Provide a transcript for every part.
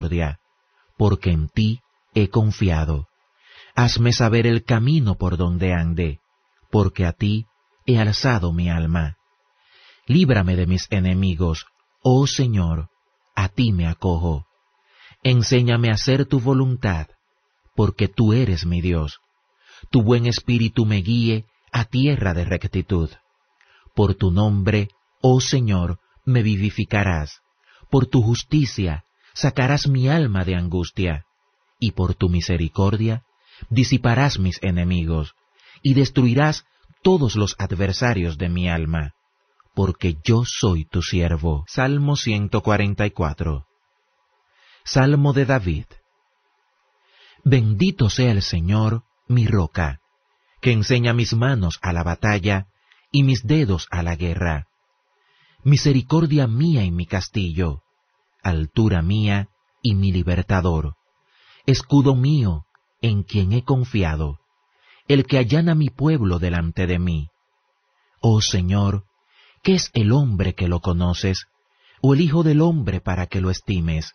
misericordia, porque en ti he confiado. Hazme saber el camino por donde ande, porque a ti he alzado mi alma. Líbrame de mis enemigos, oh Señor, a ti me acojo. Enséñame a hacer tu voluntad, porque tú eres mi Dios. Tu buen espíritu me guíe a tierra de rectitud. Por tu nombre, oh Señor, me vivificarás. Por tu justicia sacarás mi alma de angustia, y por tu misericordia disiparás mis enemigos, y destruirás todos los adversarios de mi alma, porque yo soy tu siervo. Salmo 144. Salmo de David. Bendito sea el Señor, mi roca, que enseña mis manos a la batalla y mis dedos a la guerra. Misericordia mía y mi castillo, altura mía y mi libertador, escudo mío en quien he confiado, el que allana mi pueblo delante de mí. Oh Señor, ¿qué es el hombre que lo conoces, o el hijo del hombre para que lo estimes?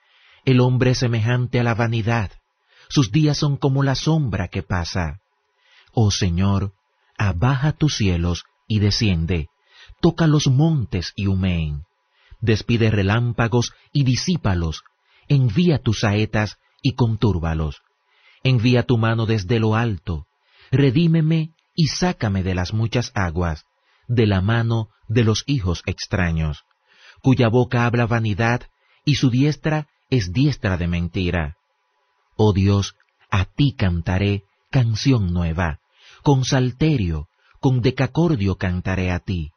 El hombre es semejante a la vanidad, sus días son como la sombra que pasa. Oh Señor, abaja tus cielos y desciende, toca los montes y humeen. Despide relámpagos y disípalos, envía tus saetas y contúrbalos. Envía tu mano desde lo alto, redímeme y sácame de las muchas aguas, de la mano de los hijos extraños, cuya boca habla vanidad y su diestra es diestra de mentira. Oh Dios, a ti cantaré canción nueva, con salterio, con decacordio cantaré a ti.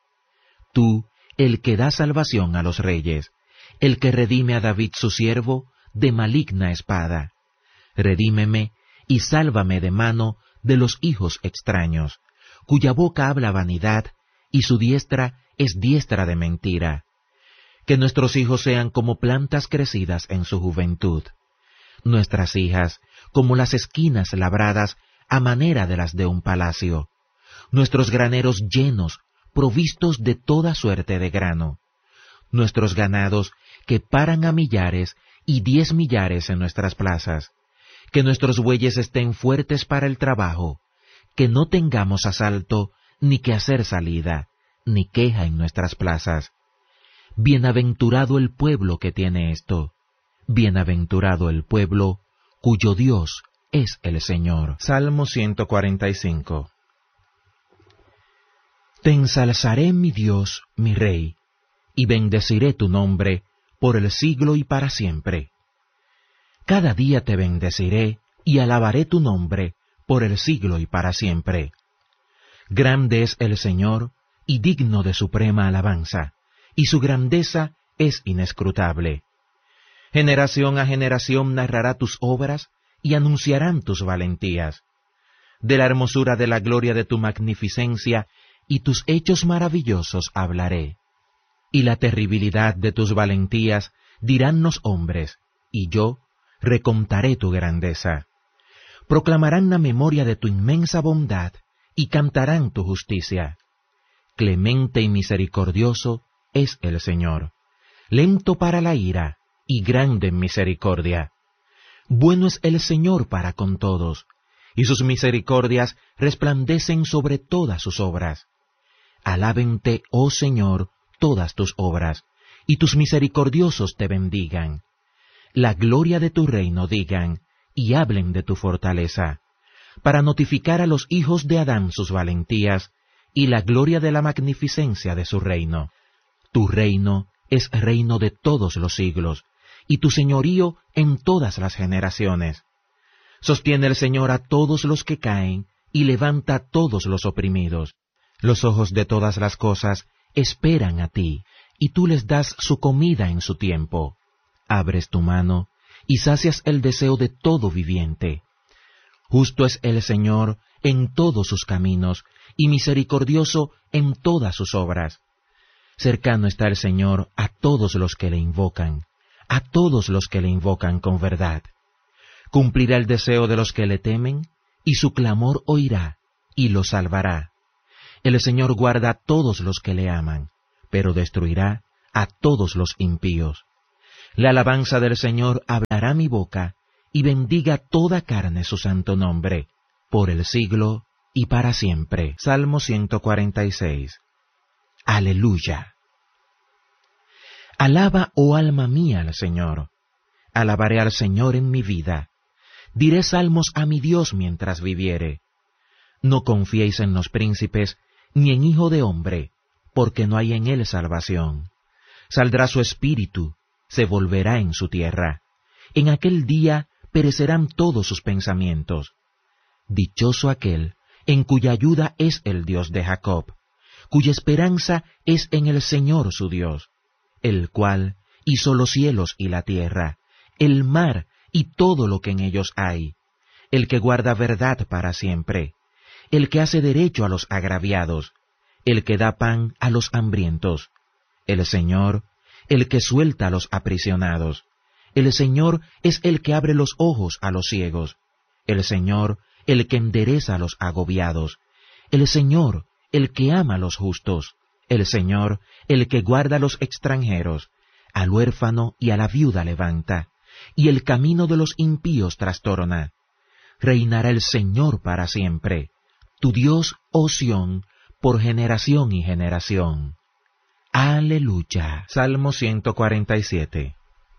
Tú, el que da salvación a los reyes, el que redime a David su siervo de maligna espada. Redímeme y sálvame de mano de los hijos extraños, cuya boca habla vanidad y su diestra es diestra de mentira. Que nuestros hijos sean como plantas crecidas en su juventud, nuestras hijas como las esquinas labradas a manera de las de un palacio, nuestros graneros llenos, provistos de toda suerte de grano, nuestros ganados que paran a millares y 10 millares en nuestras plazas, que nuestros bueyes estén fuertes para el trabajo, que no tengamos asalto, ni que hacer salida, ni queja en nuestras plazas. Bienaventurado el pueblo que tiene esto, bienaventurado el pueblo cuyo Dios es el Señor. Salmo 145. Te ensalzaré, mi Dios, mi Rey, y bendeciré tu nombre por el siglo y para siempre. Cada día te bendeciré y alabaré tu nombre por el siglo y para siempre. Grande es el Señor y digno de suprema alabanza, y su grandeza es inescrutable. Generación a generación narrará tus obras y anunciarán tus valentías. De la hermosura de la gloria de tu magnificencia y tus hechos maravillosos hablaré. Y la terribilidad de tus valentías dirán los hombres, y yo recontaré tu grandeza. Proclamarán la memoria de tu inmensa bondad y cantarán tu justicia. Clemente y misericordioso es el Señor, lento para la ira y grande en misericordia. Bueno es el Señor para con todos, y sus misericordias resplandecen sobre todas sus obras. Alábente, oh Señor, todas tus obras, y tus misericordiosos te bendigan. La gloria de tu reino digan, y hablen de tu fortaleza, para notificar a los hijos de Adán sus valentías, y la gloria de la magnificencia de su reino. Tu reino es reino de todos los siglos, y tu señorío en todas las generaciones. Sostiene el Señor a todos los que caen, y levanta a todos los oprimidos. Los ojos de todas las cosas esperan a ti, y tú les das su comida en su tiempo. Abres tu mano, y sacias el deseo de todo viviente. Justo es el Señor en todos sus caminos, y misericordioso en todas sus obras. Cercano está el Señor a todos los que le invocan, a todos los que le invocan con verdad. Cumplirá el deseo de los que le temen, y su clamor oirá, y los salvará. El Señor guarda a todos los que le aman, pero destruirá a todos los impíos. La alabanza del Señor hablará mi boca, y bendiga toda carne su santo nombre, por el siglo y para siempre. Salmo 146. Aleluya. Alaba, oh alma mía, al Señor. Alabaré al Señor en mi vida. Diré salmos a mi Dios mientras viviere. No confiéis en los príncipes, ni en hijo de hombre, porque no hay en él salvación. Saldrá su espíritu, se volverá en su tierra. En aquel día perecerán todos sus pensamientos. Dichoso aquel en cuya ayuda es el Dios de Jacob, cuya esperanza es en el Señor su Dios, el cual hizo los cielos y la tierra, el mar y todo lo que en ellos hay, el que guarda verdad para siempre, el que hace derecho a los agraviados, el que da pan a los hambrientos, el Señor, el que suelta a los aprisionados, el Señor es el que abre los ojos a los ciegos, el Señor, el que endereza a los agobiados, el Señor, el que ama a los justos, el Señor, el que guarda a los extranjeros, al huérfano y a la viuda levanta, y el camino de los impíos trastorna. Reinará el Señor para siempre, tu Dios, oh Sión, por generación y generación. Aleluya. Salmo 147.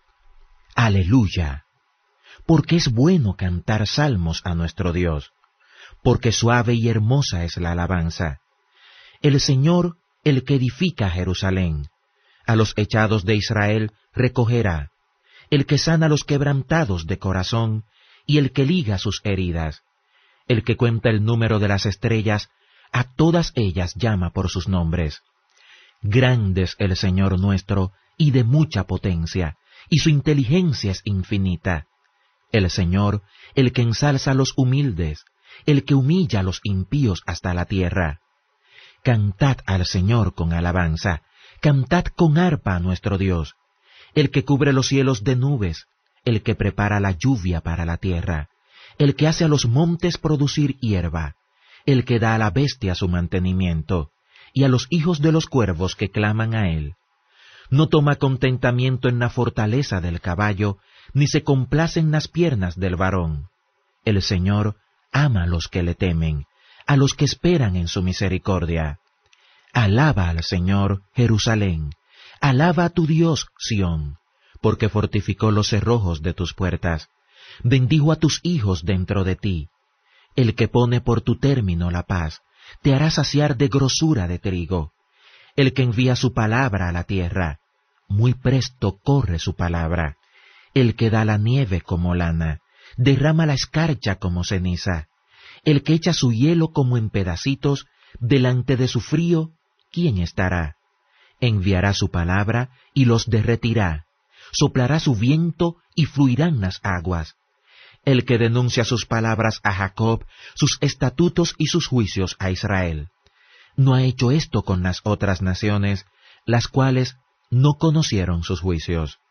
Aleluya. Porque es bueno cantar salmos a nuestro Dios, porque suave y hermosa es la alabanza. El Señor, el que edifica Jerusalén, a los echados de Israel recogerá, el que sana a los quebrantados de corazón, y el que liga sus heridas, el que cuenta el número de las estrellas, a todas ellas llama por sus nombres. Grande es el Señor nuestro, y de mucha potencia, y su inteligencia es infinita. El Señor, el que ensalza a los humildes, el que humilla a los impíos hasta la tierra. Cantad al Señor con alabanza, cantad con arpa a nuestro Dios, el que cubre los cielos de nubes, el que prepara la lluvia para la tierra, el que hace a los montes producir hierba, el que da a la bestia su mantenimiento, y a los hijos de los cuervos que claman a él. No toma contentamiento en la fortaleza del caballo, ni se complace en las piernas del varón. El Señor ama a los que le temen, a los que esperan en su misericordia. Alaba al Señor, Jerusalén, alaba a tu Dios, Sión, porque fortificó los cerrojos de tus puertas, bendijo a tus hijos dentro de ti. El que pone por tu término la paz, te hará saciar de grosura de trigo. El que envía su palabra a la tierra, muy presto corre su palabra. El que da la nieve como lana, derrama la escarcha como ceniza. El que echa su hielo como en pedacitos, delante de su frío, ¿quién estará? Enviará su palabra y los derretirá. Soplará su viento y fluirán las aguas. El que denuncia sus palabras a Jacob, sus estatutos y sus juicios a Israel. No ha hecho esto con las otras naciones, las cuales no conocieron sus juicios.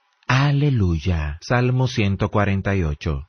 Aleluya. Salmo 148.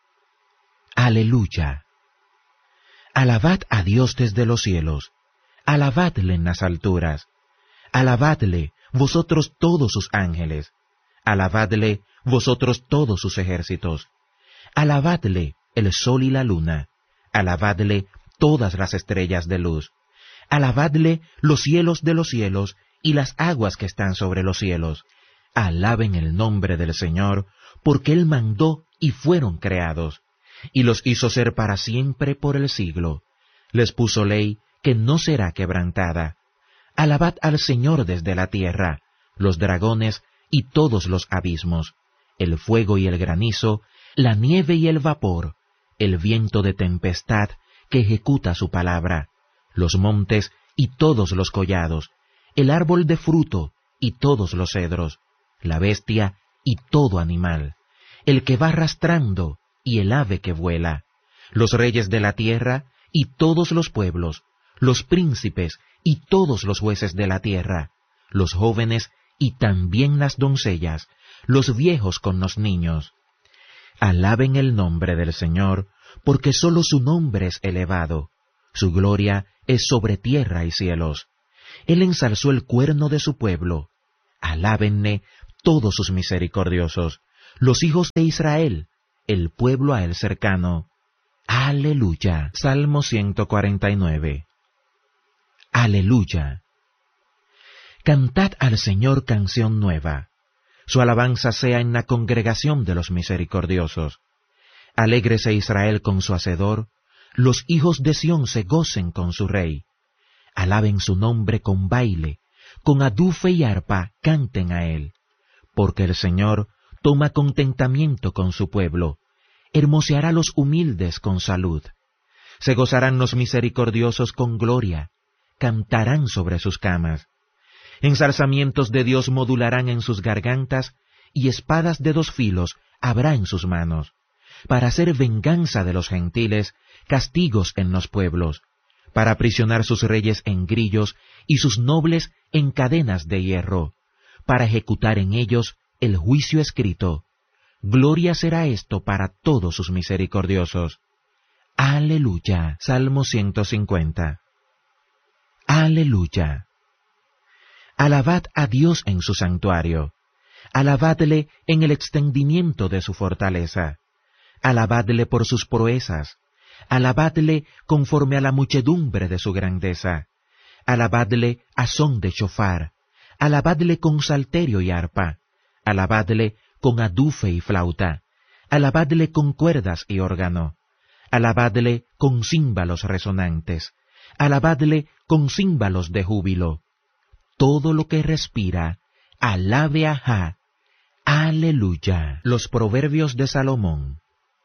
Aleluya. Alabad a Dios desde los cielos, alabadle en las alturas, alabadle vosotros todos sus ángeles, alabadle vosotros todos sus ejércitos, alabadle el sol y la luna, alabadle todas las estrellas de luz, alabadle los cielos de los cielos y las aguas que están sobre los cielos. Alaben el nombre del Señor, porque Él mandó y fueron creados, y los hizo ser para siempre por el siglo. Les puso ley que no será quebrantada. Alabad al Señor desde la tierra, los dragones y todos los abismos, el fuego y el granizo, la nieve y el vapor, el viento de tempestad que ejecuta su palabra, los montes y todos los collados, el árbol de fruto y todos los cedros, la bestia y todo animal, el que va arrastrando y el ave que vuela, los reyes de la tierra y todos los pueblos, los príncipes y todos los jueces de la tierra, los jóvenes y también las doncellas, los viejos con los niños. Alaben el nombre del Señor, porque sólo su nombre es elevado, su gloria es sobre tierra y cielos. Él ensalzó el cuerno de su pueblo. Alábenle todos sus misericordiosos, los hijos de Israel, el pueblo a él cercano. Aleluya. Salmo 149. Aleluya. Cantad al Señor canción nueva. Su alabanza sea en la congregación de los misericordiosos. Alégrese Israel con su Hacedor, los hijos de Sión se gocen con su Rey. Alaben su nombre con baile, con adufe y arpa canten a él. Porque el Señor toma contentamiento con su pueblo, hermoseará los humildes con salud. Se gozarán los misericordiosos con gloria, cantarán sobre sus camas. Ensalzamientos de Dios modularán en sus gargantas, y espadas de dos filos habrá en sus manos, para hacer venganza de los gentiles, castigos en los pueblos, para aprisionar sus reyes en grillos y sus nobles en cadenas de hierro, para ejecutar en ellos el juicio escrito. Gloria será esto para todos sus misericordiosos. Aleluya. Salmo 150. Aleluya. Alabad a Dios en su santuario. Alabadle en el extendimiento de su fortaleza. Alabadle por sus proezas. Alabadle conforme a la muchedumbre de su grandeza. Alabadle a son de shofar. Alabadle con salterio y arpa. Alabadle con adufe y flauta. Alabadle con cuerdas y órgano. Alabadle con címbalos resonantes. Alabadle con címbalos de júbilo. Todo lo que respira, alabe a Jah. Aleluya. Los Proverbios de Salomón.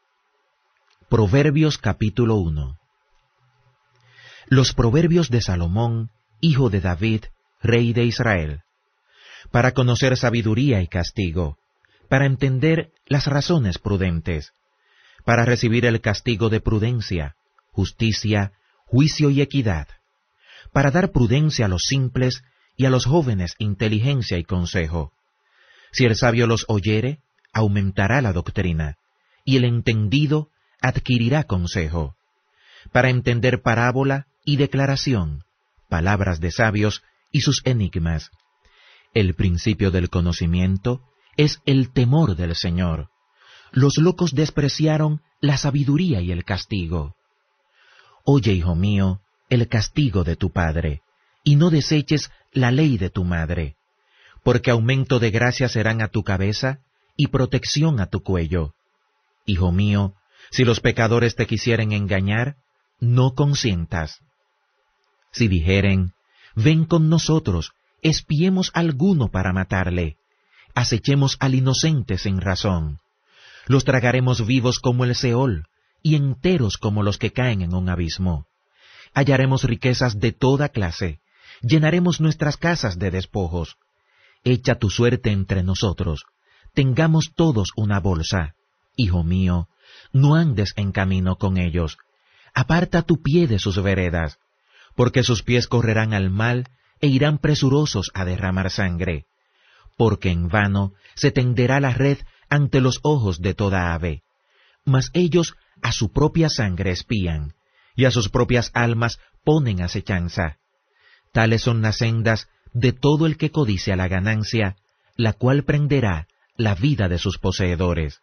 Proverbios capítulo 1. Los Proverbios de Salomón, hijo de David, rey de Israel. Para conocer sabiduría y castigo, para entender las razones prudentes, para recibir el castigo de prudencia, justicia, juicio y equidad, para dar prudencia a los simples y a los jóvenes inteligencia y consejo. Si el sabio los oyere, aumentará la doctrina, y el entendido adquirirá consejo. Para entender parábola y declaración, palabras de sabios y sus enigmas. El principio del conocimiento es el temor del Señor. Los locos despreciaron la sabiduría y el castigo. Oye, hijo mío, el castigo de tu padre, y no deseches la ley de tu madre, porque aumento de gracia serán a tu cabeza y protección a tu cuello. Hijo mío, si los pecadores te quisieren engañar, no consientas. Si dijeren, ven con nosotros, espiemos alguno para matarle, acechemos al inocente sin razón. Los tragaremos vivos como el Seol, y enteros como los que caen en un abismo. Hallaremos riquezas de toda clase, llenaremos nuestras casas de despojos. Echa tu suerte entre nosotros, tengamos todos una bolsa. Hijo mío, no andes en camino con ellos, aparta tu pie de sus veredas, porque sus pies correrán al mal e irán presurosos a derramar sangre, porque en vano se tenderá la red ante los ojos de toda ave, mas ellos a su propia sangre espían, y a sus propias almas ponen acechanza. Tales son las sendas de todo el que codicia la ganancia, la cual prenderá la vida de sus poseedores.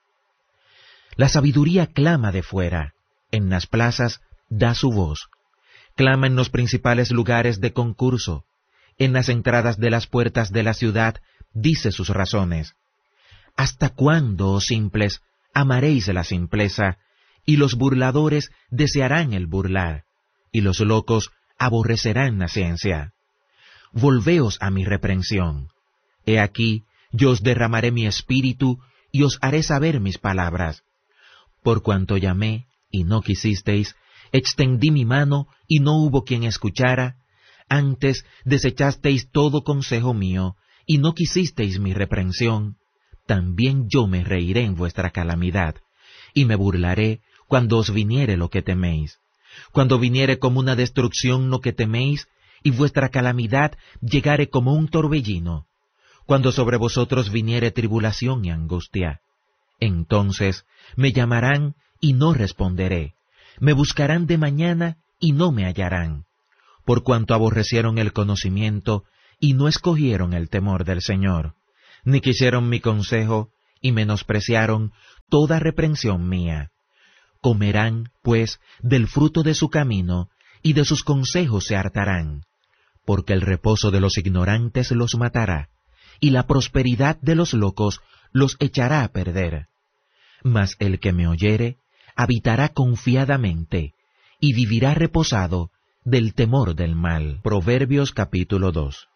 La sabiduría clama de fuera, en las plazas da su voz, clama en los principales lugares de concurso, en las entradas de las puertas de la ciudad dice sus razones. ¿Hasta cuándo, oh simples, amaréis la simpleza, y los burladores desearán el burlar, y los locos aborrecerán la ciencia? Volveos a mi reprensión. He aquí, yo os derramaré mi espíritu, y os haré saber mis palabras. Por cuanto llamé, y no quisisteis, extendí mi mano, y no hubo quien escuchara. Antes desechasteis todo consejo mío, y no quisisteis mi reprensión. También yo me reiré en vuestra calamidad, y me burlaré cuando os viniere lo que teméis. Cuando viniere como una destrucción lo que teméis, y vuestra calamidad llegare como un torbellino. Cuando sobre vosotros viniere tribulación y angustia. Entonces me llamarán y no responderé. Me buscarán de mañana y no me hallarán. Por cuanto aborrecieron el conocimiento y no escogieron el temor del Señor. ni quisieron mi consejo, y menospreciaron toda reprensión mía. Comerán, pues, del fruto de su camino, y de sus consejos se hartarán, porque el reposo de los ignorantes los matará, y la prosperidad de los locos los echará a perder. Mas el que me oyere, habitará confiadamente, y vivirá reposado del temor del mal. Proverbios capítulo 2.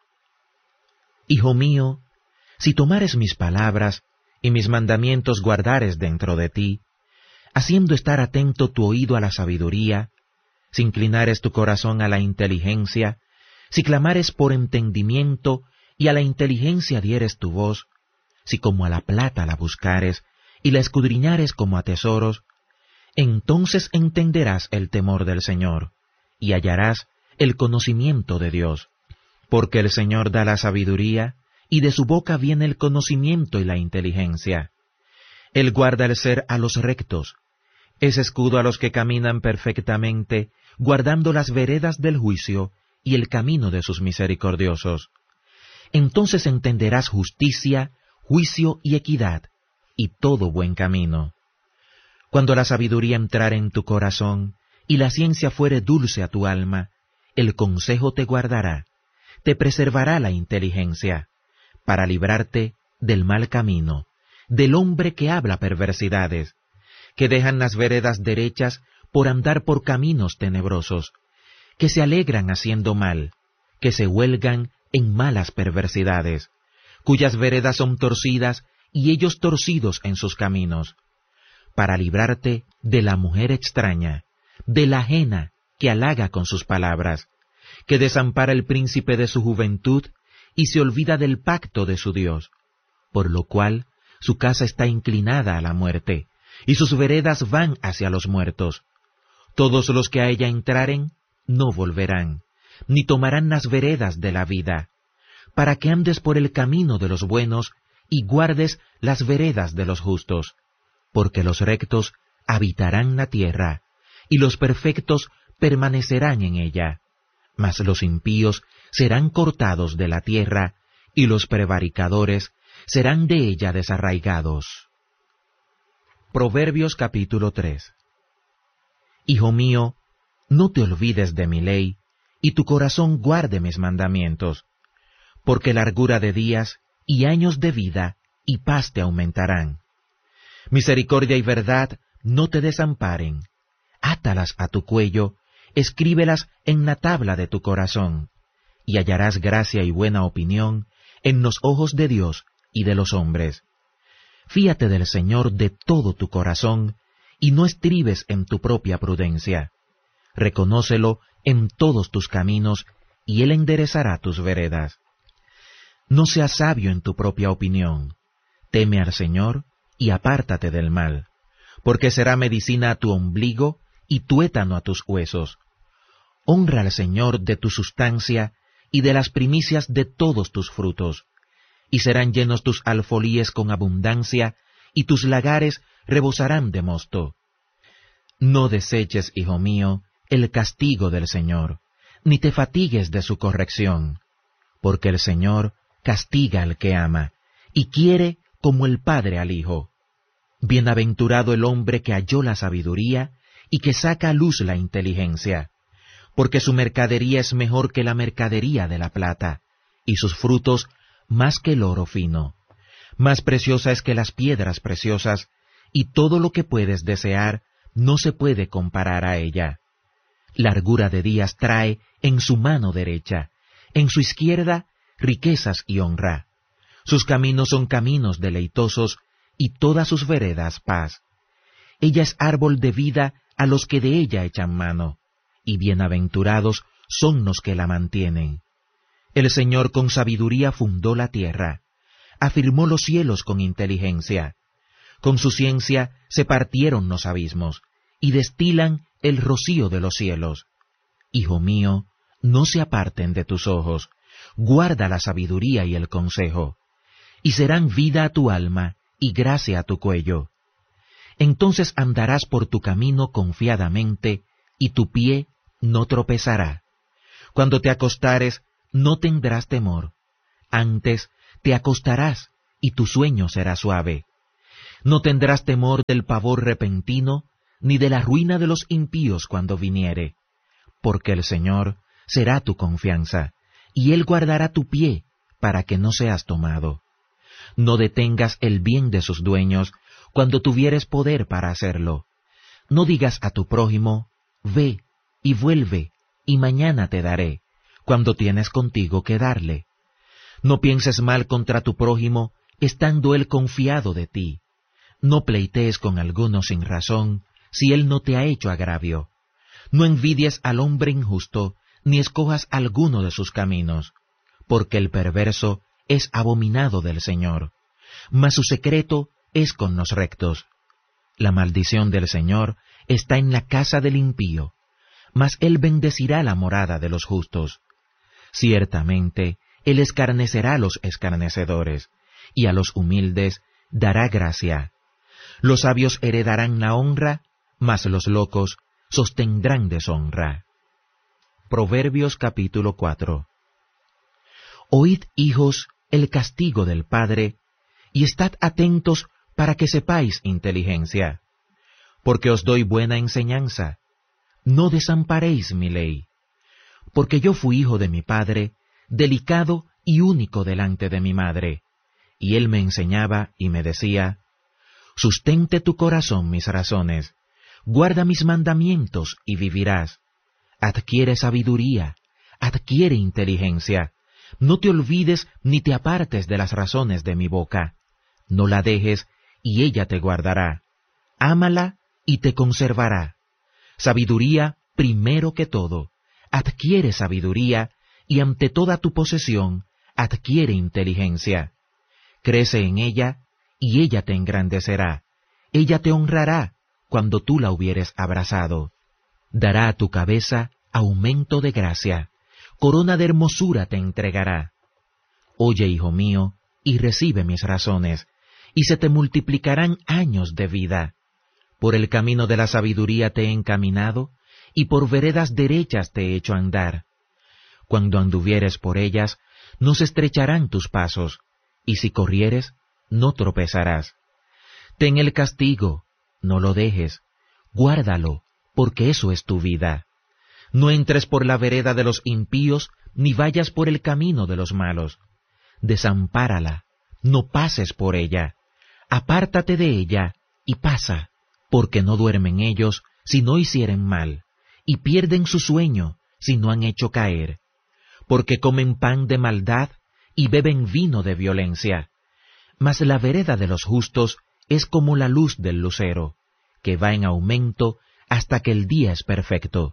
Hijo mío, si tomares mis palabras, y mis mandamientos guardares dentro de ti, haciendo estar atento tu oído a la sabiduría, si inclinares tu corazón a la inteligencia, si clamares por entendimiento, y a la inteligencia dieres tu voz, si como a la plata la buscares, y la escudriñares como a tesoros, entonces entenderás el temor del Señor, y hallarás el conocimiento de Dios, porque el Señor da la sabiduría, y de su boca viene el conocimiento y la inteligencia. Él guarda el ser a los rectos, es escudo a los que caminan perfectamente, guardando las veredas del juicio y el camino de sus misericordiosos. Entonces entenderás justicia, juicio y equidad, y todo buen camino. Cuando la sabiduría entrare en tu corazón, y la ciencia fuere dulce a tu alma, el consejo te guardará, te preservará la inteligencia, para librarte del mal camino, del hombre que habla perversidades, que dejan las veredas derechas por andar por caminos tenebrosos, que se alegran haciendo mal, que se huelgan en malas perversidades, cuyas veredas son torcidas y ellos torcidos en sus caminos, para librarte de la mujer extraña, de la ajena que halaga con sus palabras, que desampara el príncipe de su juventud y se olvida del pacto de su Dios, por lo cual su casa está inclinada a la muerte, y sus veredas van hacia los muertos. Todos los que a ella entraren no volverán, ni tomarán las veredas de la vida, para que andes por el camino de los buenos y guardes las veredas de los justos, porque los rectos habitarán la tierra, y los perfectos permanecerán en ella, mas los impíos serán cortados de la tierra, y los prevaricadores serán de ella desarraigados. Proverbios capítulo 3. Hijo mío, no te olvides de mi ley, y tu corazón guarde mis mandamientos, porque largura de días y años de vida y paz te aumentarán. Misericordia y verdad no te desamparen, átalas a tu cuello, escríbelas en la tabla de tu corazón, y hallarás gracia y buena opinión en los ojos de Dios y de los hombres. Fíate del Señor de todo tu corazón, y no estribes en tu propia prudencia. Reconócelo en todos tus caminos, y Él enderezará tus veredas. No seas sabio en tu propia opinión. Teme al Señor, y apártate del mal, porque será medicina a tu ombligo, y tuétano a tus huesos. Honra al Señor de tu sustancia, y de las primicias de todos tus frutos, y serán llenos tus alfolíes con abundancia, y tus lagares rebosarán de mosto. No deseches, hijo mío, el castigo del Señor, ni te fatigues de su corrección, porque el Señor castiga al que ama, y quiere como el padre al hijo. Bienaventurado el hombre que halló la sabiduría, y que saca a luz la inteligencia, porque su mercadería es mejor que la mercadería de la plata, y sus frutos más que el oro fino. Más preciosa es que las piedras preciosas, y todo lo que puedes desear no se puede comparar a ella. Largura de días trae en su mano derecha, en su izquierda riquezas y honra. Sus caminos son caminos deleitosos, y todas sus veredas paz. Ella es árbol de vida a los que de ella echan mano, y bienaventurados son los que la mantienen. El Señor con sabiduría fundó la tierra, afirmó los cielos con inteligencia. Con su ciencia se partieron los abismos, y destilan el rocío de los cielos. Hijo mío, no se aparten de tus ojos, guarda la sabiduría y el consejo, y serán vida a tu alma y gracia a tu cuello. Entonces andarás por tu camino confiadamente, y tu pie no tropezará. Cuando te acostares, no tendrás temor. Antes te acostarás, y tu sueño será suave. No tendrás temor del pavor repentino, ni de la ruina de los impíos cuando viniere, porque el Señor será tu confianza, y Él guardará tu pie, para que no seas tomado. No detengas el bien de sus dueños, cuando tuvieres poder para hacerlo. No digas a tu prójimo, ve y vuelve, y mañana te daré, cuando tienes contigo que darle. No pienses mal contra tu prójimo, estando él confiado de ti. No pleitees con alguno sin razón, si él no te ha hecho agravio. No envidies al hombre injusto, ni escojas alguno de sus caminos, porque el perverso es abominado del Señor, mas su secreto es con los rectos. La maldición del Señor está en la casa del impío, mas Él bendecirá la morada de los justos. Ciertamente, Él escarnecerá a los escarnecedores, y a los humildes dará gracia. Los sabios heredarán la honra, mas los locos sostendrán deshonra. Proverbios capítulo 4. Oíd, hijos, el castigo del Padre, y estad atentos para que sepáis inteligencia. Porque os doy buena enseñanza. No desamparéis mi ley. Porque yo fui hijo de mi padre, delicado y único delante de mi madre, y él me enseñaba y me decía, sustente tu corazón mis razones, guarda mis mandamientos y vivirás. Adquiere sabiduría, adquiere inteligencia, no te olvides ni te apartes de las razones de mi boca. No la dejes, y ella te guardará. Ámala, y te conservará. Sabiduría primero que todo. Adquiere sabiduría, y ante toda tu posesión, adquiere inteligencia. Crece en ella, y ella te engrandecerá. Ella te honrará, cuando tú la hubieres abrazado. Dará a tu cabeza aumento de gracia. Corona de hermosura te entregará. Oye, hijo mío, y recibe mis razones, y se te multiplicarán años de vida. Por el camino de la sabiduría te he encaminado, y por veredas derechas te he hecho andar. Cuando anduvieres por ellas, no se estrecharán tus pasos, y si corrieres, no tropezarás. Ten el castigo, no lo dejes, guárdalo, porque eso es tu vida. No entres por la vereda de los impíos, ni vayas por el camino de los malos. Desampárala, no pases por ella. Apártate de ella, y pasa, porque no duermen ellos si no hicieren mal, y pierden su sueño si no han hecho caer. Porque comen pan de maldad y beben vino de violencia. Mas la vereda de los justos es como la luz del lucero, que va en aumento hasta que el día es perfecto.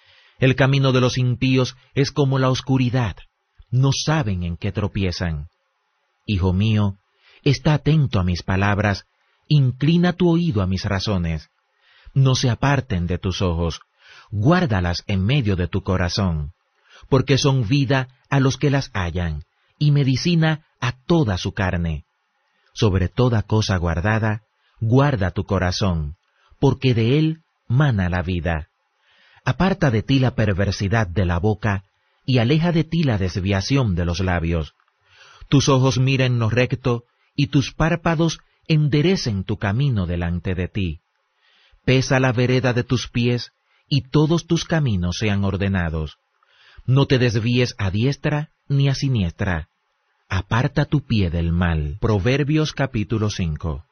El camino de los impíos es como la oscuridad, no saben en qué tropiezan. Hijo mío, está atento a mis palabras, inclina tu oído a mis razones. No se aparten de tus ojos, guárdalas en medio de tu corazón, porque son vida a los que las hallan, y medicina a toda su carne. Sobre toda cosa guardada, guarda tu corazón, porque de él mana la vida. Aparta de ti la perversidad de la boca, y aleja de ti la desviación de los labios. Tus ojos miren lo recto, y tus párpados enderecen tu camino delante de ti. Pesa la vereda de tus pies, y todos tus caminos sean ordenados. No te desvíes a diestra ni a siniestra. Aparta tu pie del mal. Proverbios capítulo 5.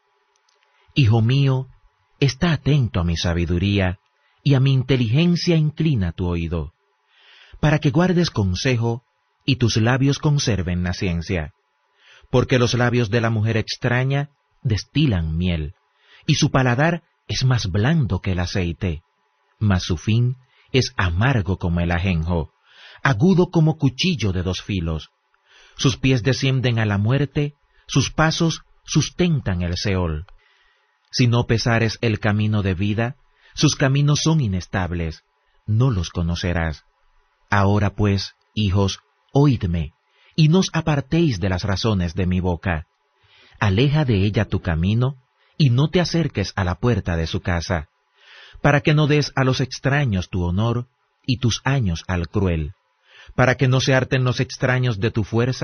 Hijo mío, está atento a mi sabiduría, y a mi inteligencia inclina tu oído, para que guardes consejo, y tus labios conserven la ciencia. Porque los labios de la mujer extraña destilan miel, y su paladar es más blando que el aceite, mas su fin es amargo como el ajenjo, agudo como cuchillo de dos filos. Sus pies descienden a la muerte, sus pasos sustentan el Seol. Si no pesares el camino de vida, sus caminos son inestables, no los conocerás. Ahora pues, hijos, oídme, y no os apartéis de las razones de mi boca. Aleja de ella tu camino, y no te acerques a la puerta de su casa, para que no des a los extraños tu honor, y tus años al cruel, para que no se harten los extraños de tu fuerza,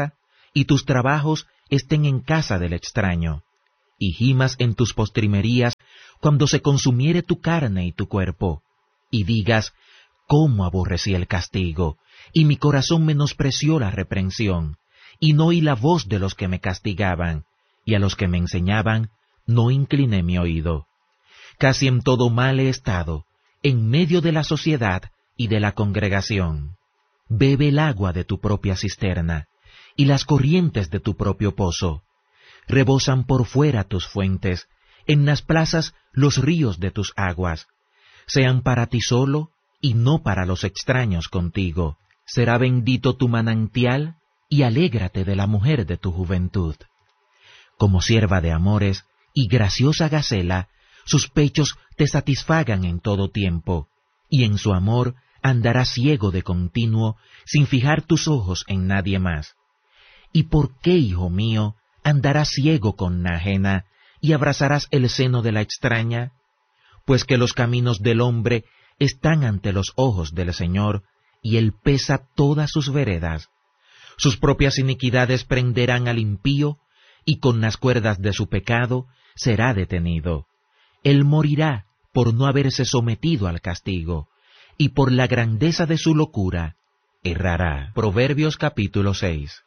y tus trabajos estén en casa del extraño, y gimas en tus postrimerías cuando se consumiere tu carne y tu cuerpo, y digas, cómo aborrecí el castigo, y mi corazón menospreció la reprensión, y no oí la voz de los que me castigaban, y a los que me enseñaban no incliné mi oído. Casi en todo mal he estado, en medio de la sociedad y de la congregación. Bebe el agua de tu propia cisterna, y las corrientes de tu propio pozo. Rebosan por fuera tus fuentes, en las plazas los ríos de tus aguas. Sean para ti solo, y no para los extraños contigo. Será bendito tu manantial, y alégrate de la mujer de tu juventud. Como sierva de amores y graciosa gacela, sus pechos te satisfagan en todo tiempo, y en su amor andarás ciego de continuo, sin fijar tus ojos en nadie más. ¿Y por qué, hijo mío, andarás ciego con la ajena, y abrazarás el seno de la extraña? Pues que los caminos del hombre están ante los ojos del Señor, y Él pesa todas sus veredas. Sus propias iniquidades prenderán al impío, y con las cuerdas de su pecado será detenido. Él morirá por no haberse sometido al castigo, y por la grandeza de su locura errará. Proverbios capítulo 6.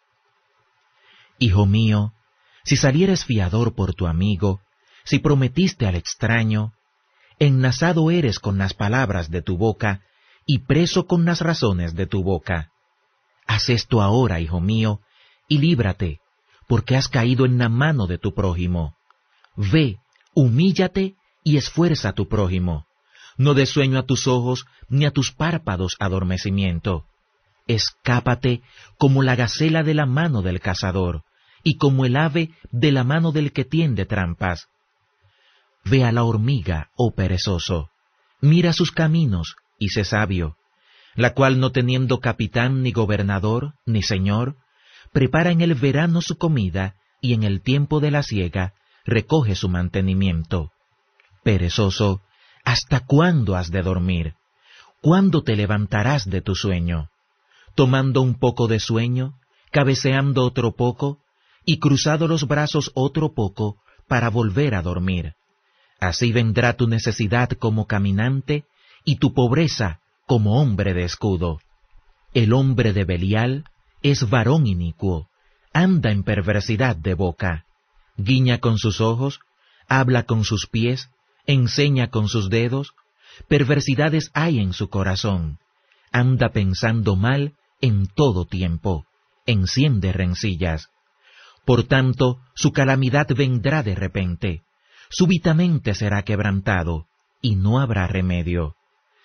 Hijo mío, si salieres fiador por tu amigo, si prometiste al extraño, enlazado eres con las palabras de tu boca, y preso con las razones de tu boca. Haz esto ahora, hijo mío, y líbrate, porque has caído en la mano de tu prójimo. Ve, humíllate y esfuerza a tu prójimo. No des sueño a tus ojos, ni a tus párpados adormecimiento. Escápate como la gacela de la mano del cazador, y como el ave de la mano del que tiende trampas. Ve a la hormiga, oh perezoso, mira sus caminos, y sé sabio, la cual no teniendo capitán ni gobernador, ni señor, prepara en el verano su comida, y en el tiempo de la siega recoge su mantenimiento. Perezoso, ¿hasta cuándo has de dormir? ¿Cuándo te levantarás de tu sueño? Tomando un poco de sueño, cabeceando otro poco, y cruzado los brazos otro poco, para volver a dormir. Así vendrá tu necesidad como caminante, y tu pobreza como hombre de escudo. El hombre de Belial es varón inicuo, anda en perversidad de boca, guiña con sus ojos, habla con sus pies, enseña con sus dedos, perversidades hay en su corazón, anda pensando mal en todo tiempo, enciende rencillas. Por tanto, su calamidad vendrá de repente, súbitamente será quebrantado, y no habrá remedio.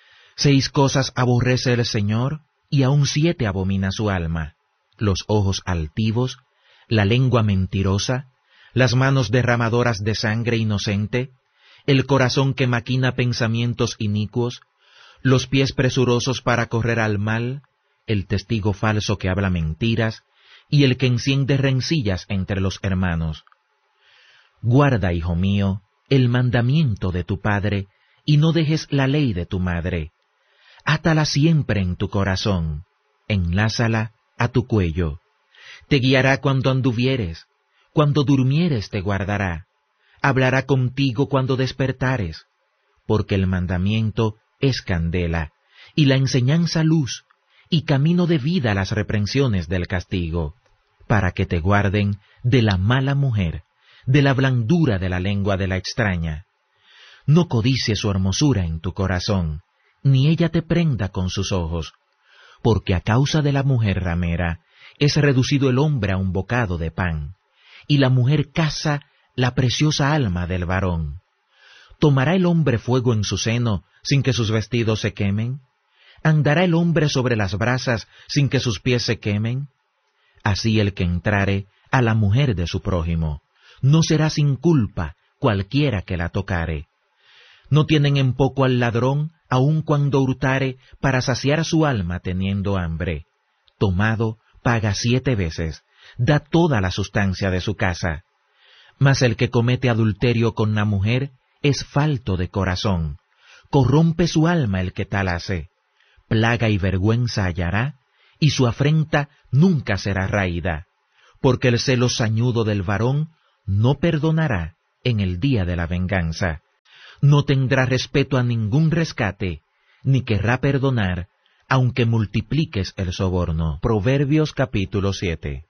6 cosas aborrece el Señor, y aun 7 abomina su alma: los ojos altivos, la lengua mentirosa, las manos derramadoras de sangre inocente, el corazón que maquina pensamientos inicuos, los pies presurosos para correr al mal, el testigo falso que habla mentiras, y el que enciende rencillas entre los hermanos. Guarda, hijo mío, el mandamiento de tu padre, y no dejes la ley de tu madre. Átala siempre en tu corazón, enlázala a tu cuello. Te guiará cuando anduvieres, cuando durmieres te guardará, hablará contigo cuando despertares, porque el mandamiento es candela, y la enseñanza luz, y camino de vida las reprensiones del castigo, para que te guarden de la mala mujer, de la blandura de la lengua de la extraña. No codicies su hermosura en tu corazón, ni ella te prenda con sus ojos, porque a causa de la mujer ramera es reducido el hombre a un bocado de pan, y la mujer caza la preciosa alma del varón. ¿Tomará el hombre fuego en su seno sin que sus vestidos se quemen? ¿Andará el hombre sobre las brasas sin que sus pies se quemen? Así el que entrare a la mujer de su prójimo, no será sin culpa cualquiera que la tocare. No tienen en poco al ladrón, aun cuando hurtare, para saciar su alma teniendo hambre. Tomado, paga 7 veces, da toda la sustancia de su casa. Mas el que comete adulterio con la mujer es falto de corazón, corrompe su alma el que tal hace. Plaga y vergüenza hallará, y su afrenta nunca será raída, porque el celo sañudo del varón no perdonará en el día de la venganza, no tendrá respeto a ningún rescate, ni querrá perdonar, aunque multipliques el soborno. Proverbios capítulo 7.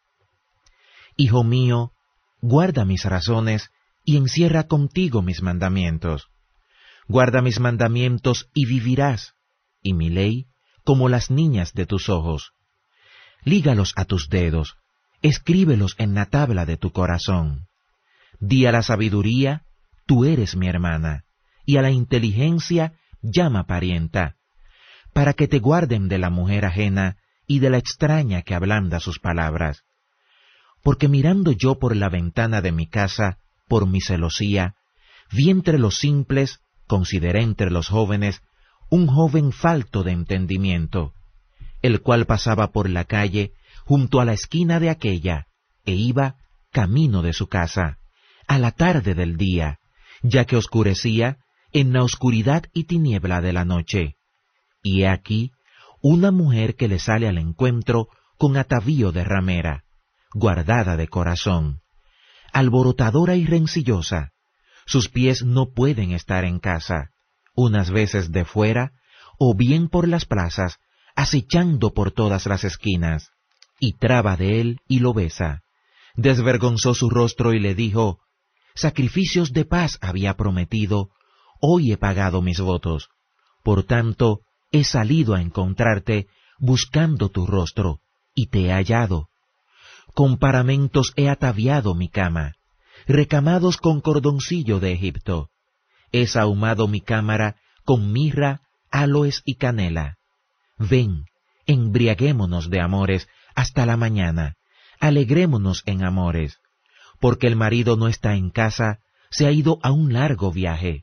Hijo mío, guarda mis razones y encierra contigo mis mandamientos. Guarda mis mandamientos y vivirás, y mi ley como las niñas de tus ojos. Lígalos a tus dedos, escríbelos en la tabla de tu corazón. Di a la sabiduría, tú eres mi hermana, y a la inteligencia llama parienta, para que te guarden de la mujer ajena y de la extraña que ablanda sus palabras. Porque mirando yo por la ventana de mi casa, por mi celosía, vi entre los simples, consideré entre los jóvenes, un joven falto de entendimiento, el cual pasaba por la calle junto a la esquina de aquella, e iba camino de su casa, a la tarde del día, ya que oscurecía en la oscuridad y tiniebla de la noche. Y he aquí una mujer que le sale al encuentro con atavío de ramera, guardada de corazón, alborotadora y rencillosa. Sus pies no pueden estar en casa, unas veces de fuera, o bien por las plazas, acechando por todas las esquinas. Y traba de él y lo besa. Desvergonzó su rostro y le dijo, sacrificios de paz había prometido, hoy he pagado mis votos. Por tanto, he salido a encontrarte, buscando tu rostro, y te he hallado. Con paramentos he ataviado mi cama, recamados con cordoncillo de Egipto. He sahumado mi cámara con mirra, áloes y canela. Ven, embriaguémonos de amores hasta la mañana, alegrémonos en amores, porque el marido no está en casa, se ha ido a un largo viaje.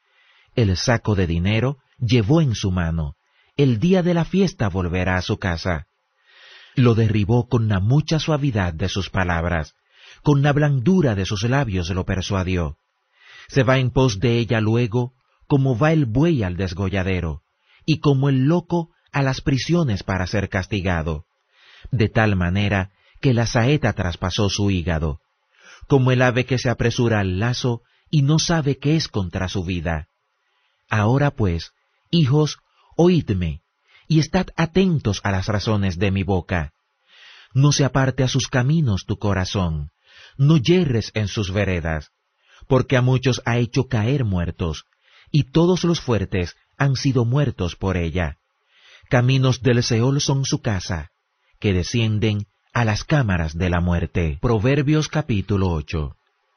El saco de dinero llevó en su mano, el día de la fiesta volverá a su casa. Lo derribó con la mucha suavidad de sus palabras, con la blandura de sus labios lo persuadió. Se va en pos de ella luego, como va el buey al desgolladero, y como el loco a las prisiones para ser castigado, de tal manera que la saeta traspasó su hígado, como el ave que se apresura al lazo y no sabe qué es contra su vida. Ahora pues, hijos, oídme, y estad atentos a las razones de mi boca. No se aparte a sus caminos tu corazón, no yerres en sus veredas, porque a muchos ha hecho caer muertos, y todos los fuertes han sido muertos por ella. Caminos del Seol son su casa, que descienden a las cámaras de la muerte. Proverbios capítulo 8.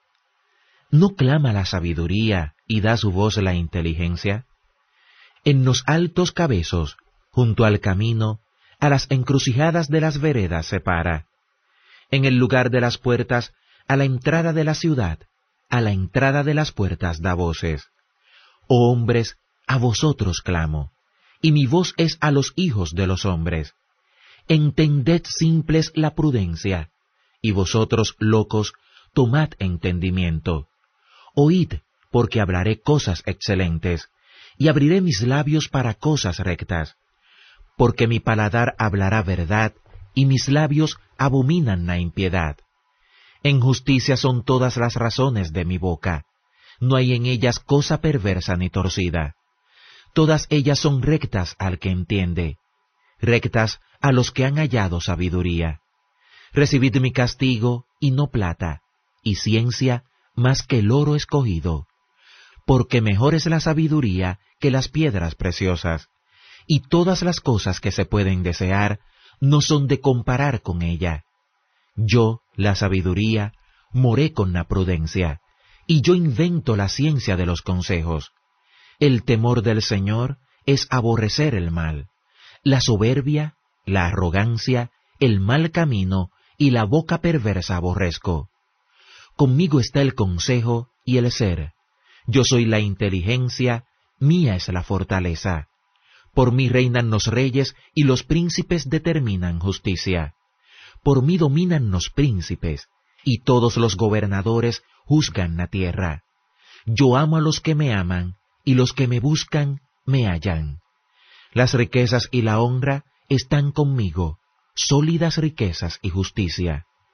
¿No clama la sabiduría y da su voz la inteligencia? En los altos cabezos, junto al camino, a las encrucijadas de las veredas se para. En el lugar de las puertas, a la entrada de la ciudad, a la entrada de las puertas da voces. Oh hombres, a vosotros clamo, y mi voz es a los hijos de los hombres. Entended simples la prudencia, y vosotros locos, tomad entendimiento. Oíd, porque hablaré cosas excelentes, y abriré mis labios para cosas rectas. Porque mi paladar hablará verdad, y mis labios abominan la impiedad. En justicia son todas las razones de mi boca, no hay en ellas cosa perversa ni torcida. Todas ellas son rectas al que entiende, rectas a los que han hallado sabiduría. Recibid mi castigo, y no plata, y ciencia más que el oro escogido, porque mejor es la sabiduría que las piedras preciosas, y todas las cosas que se pueden desear no son de comparar con ella. Yo, la sabiduría, moré con la prudencia, y yo invento la ciencia de los consejos. El temor del Señor es aborrecer el mal, la soberbia, la arrogancia, el mal camino y la boca perversa aborrezco. Conmigo está el consejo y el ser. Yo soy la inteligencia, mía es la fortaleza. Por mí reinan los reyes y los príncipes determinan justicia. Por mí dominan los príncipes, y todos los gobernadores juzgan la tierra. Yo amo a los que me aman, y los que me buscan me hallan. Las riquezas y la honra están conmigo, sólidas riquezas y justicia.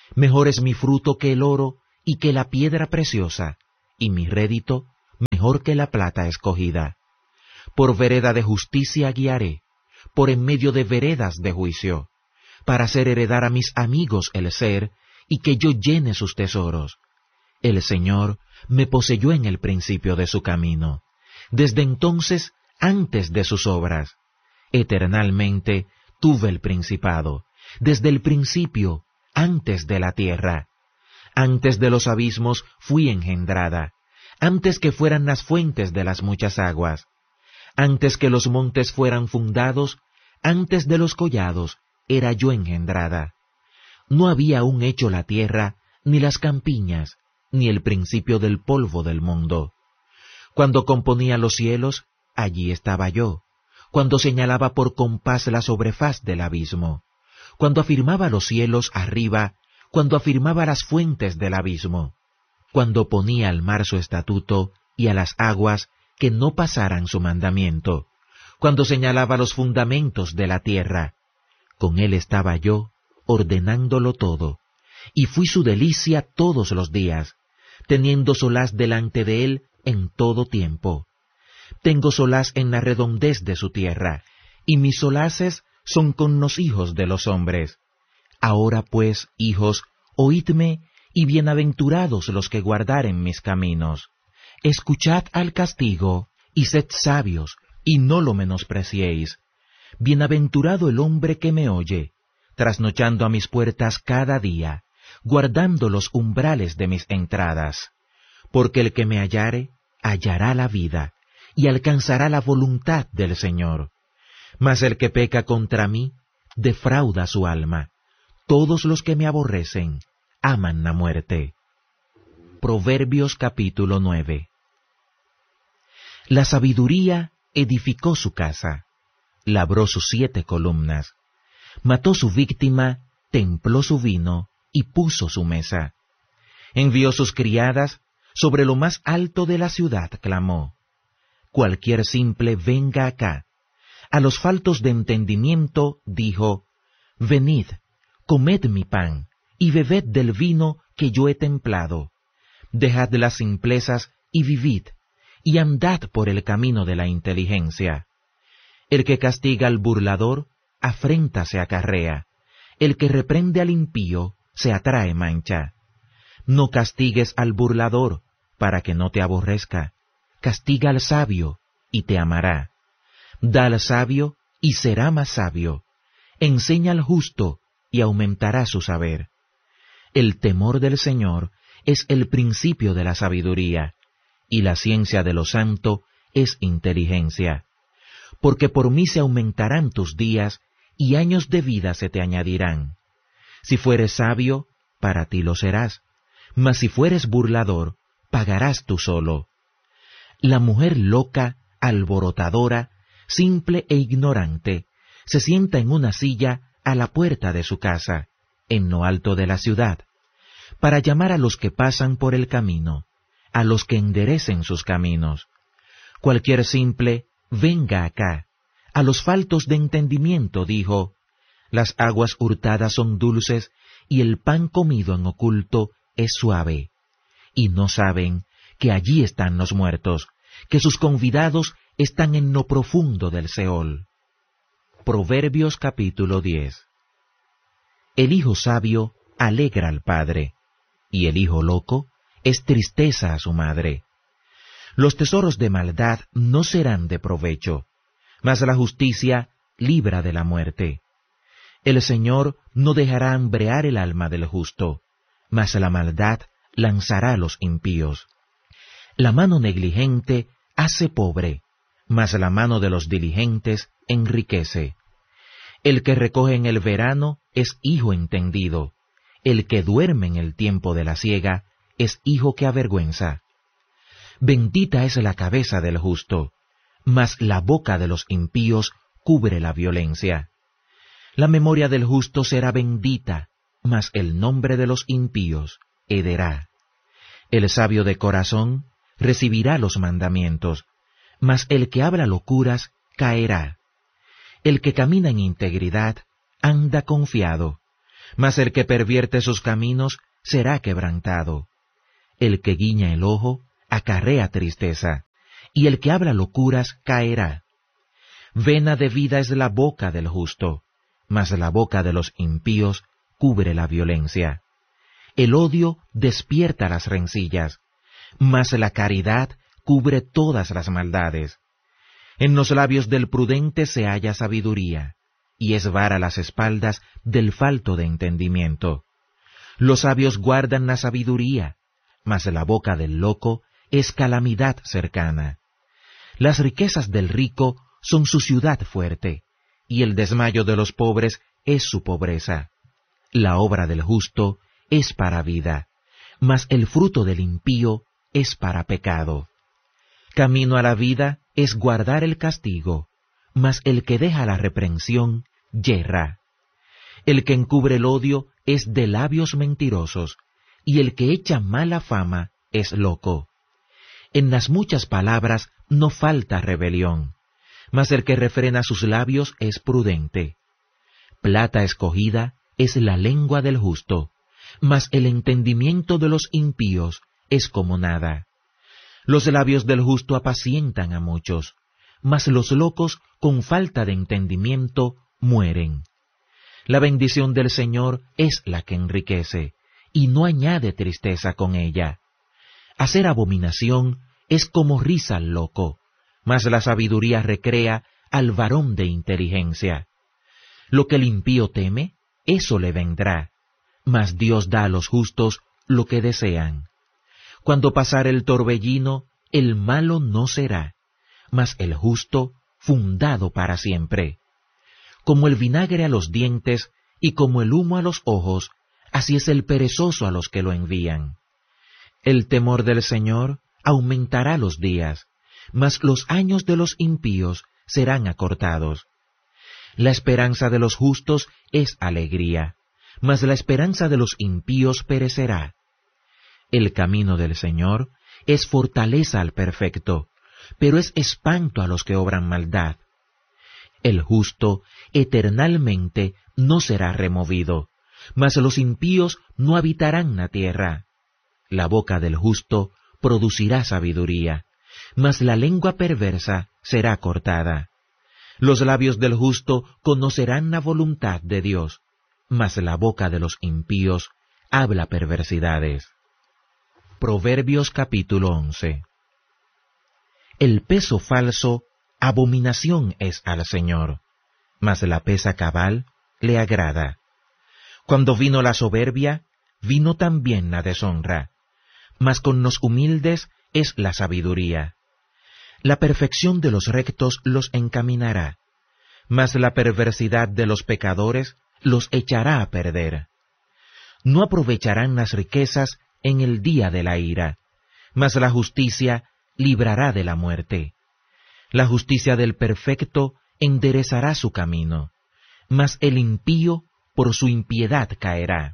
Mejor es mi fruto que el oro y que la piedra preciosa, y mi rédito mejor que la plata escogida. Por vereda de justicia guiaré, por en medio de veredas de juicio, para hacer heredar a mis amigos el ser, y que yo llene sus tesoros. El Señor me poseyó en el principio de su camino, desde entonces antes de sus obras. Eternalmente tuve el principado, desde el principio, antes de la tierra. Antes de los abismos fui engendrada, antes que fueran las fuentes de las muchas aguas. Antes que los montes fueran fundados, antes de los collados, era yo engendrada. No había aún hecho la tierra, ni las campiñas, ni el principio del polvo del mundo. Cuando componía los cielos, allí estaba yo. Cuando señalaba por compás la sobrefaz del abismo. Cuando afirmaba los cielos arriba, cuando afirmaba las fuentes del abismo. Cuando ponía al mar su estatuto y a las aguas que no pasaran su mandamiento. Cuando señalaba los fundamentos de la tierra. Con él estaba yo, ordenándolo todo, y fui su delicia todos los días, teniendo solaz delante de él en todo tiempo. Tengo solaz en la redondez de su tierra, y mis solaces son con los hijos de los hombres. Ahora pues, hijos, oídme, y bienaventurados los que guardaren mis caminos. Escuchad al castigo, y sed sabios, y no lo menospreciéis. Bienaventurado el hombre que me oye, trasnochando a mis puertas cada día, guardando los umbrales de mis entradas. Porque el que me hallare, hallará la vida, y alcanzará la voluntad del Señor. Mas el que peca contra mí, defrauda su alma. Todos los que me aborrecen, aman la muerte. Proverbios capítulo 9. La sabiduría edificó su casa, labró sus 7 columnas, mató su víctima, templó su vino y puso su mesa. Envió sus criadas, sobre lo más alto de la ciudad clamó. Cualquier simple venga acá. A los faltos de entendimiento dijo, venid, comed mi pan, y bebed del vino que yo he templado. Dejad las simplezas y vivid, y andad por el camino de la inteligencia. El que castiga al burlador, afrenta se acarrea. El que reprende al impío, se atrae mancha. No castigues al burlador, para que no te aborrezca. Castiga al sabio, y te amará. Da al sabio, y será más sabio. Enseña al justo, y aumentará su saber. El temor del Señor es el principio de la sabiduría, y la ciencia de lo santo es inteligencia. Porque por mí se aumentarán tus días, y años de vida se te añadirán. Si fueres sabio, para ti lo serás, mas si fueres burlador, pagarás tú solo. La mujer loca, alborotadora, simple e ignorante, se sienta en una silla a la puerta de su casa, en lo alto de la ciudad, para llamar a los que pasan por el camino, a los que enderecen sus caminos. Cualquier simple, venga acá. A los faltos de entendimiento dijo, las aguas hurtadas son dulces, y el pan comido en oculto es suave. Y no saben que allí están los muertos, que sus convidados están en lo profundo del Seol. Proverbios capítulo 10. El hijo sabio alegra al padre, y el hijo loco es tristeza a su madre. Los tesoros de maldad no serán de provecho, mas la justicia libra de la muerte. El Señor no dejará hambrear el alma del justo, mas la maldad lanzará a los impíos. La mano negligente hace pobre, mas la mano de los diligentes enriquece. El que recoge en el verano es hijo entendido, el que duerme en el tiempo de la siega es hijo que avergüenza. Bendita es la cabeza del justo, mas la boca de los impíos cubre la violencia. La memoria del justo será bendita, mas el nombre de los impíos hederá. El sabio de corazón recibirá los mandamientos, mas el que habla locuras caerá. El que camina en integridad anda confiado, mas el que pervierte sus caminos será quebrantado. El que guiña el ojo acarrea tristeza, y el que habla locuras caerá. Vena de vida es la boca del justo, mas la boca de los impíos cubre la violencia. El odio despierta las rencillas, mas la caridad cubre todas las maldades. En los labios del prudente se halla sabiduría, y es vara las espaldas del falto de entendimiento. Los sabios guardan la sabiduría, mas la boca del loco es calamidad cercana. Las riquezas del rico son su ciudad fuerte, y el desmayo de los pobres es su pobreza. La obra del justo es para vida, mas el fruto del impío es para pecado. Camino a la vida es guardar el castigo, mas el que deja la reprensión yerra. El que encubre el odio es de labios mentirosos, y el que echa mala fama es loco. En las muchas palabras no falta rebelión, mas el que refrena sus labios es prudente. Plata escogida es la lengua del justo, mas el entendimiento de los impíos es como nada. Los labios del justo apacientan a muchos, mas los locos con falta de entendimiento mueren. La bendición del Señor es la que enriquece, y no añade tristeza con ella. Hacer abominación es como risa al loco, mas la sabiduría recrea al varón de inteligencia. Lo que el impío teme, eso le vendrá, mas Dios da a los justos lo que desean. Cuando pasare el torbellino, el malo no será, mas el justo fundado para siempre. Como el vinagre a los dientes y como el humo a los ojos, así es el perezoso a los que lo envían. El temor del Señor aumentará los días, mas los años de los impíos serán acortados. La esperanza de los justos es alegría, mas la esperanza de los impíos perecerá. El camino del Señor es fortaleza al perfecto, pero es espanto a los que obran maldad. El justo eternalmente no será removido, mas los impíos no habitarán la tierra. La boca del justo producirá sabiduría, mas la lengua perversa será cortada. Los labios del justo conocerán la voluntad de Dios, mas la boca de los impíos habla perversidades. Proverbios capítulo 11. El peso falso abominación es al Señor, mas la pesa cabal le agrada. Cuando vino la soberbia, vino también la deshonra, mas con los humildes es la sabiduría. La perfección de los rectos los encaminará, mas la perversidad de los pecadores los echará a perder. No aprovecharán las riquezas en el día de la ira, mas la justicia librará de la muerte. La justicia del perfecto enderezará su camino, mas el impío por su impiedad caerá.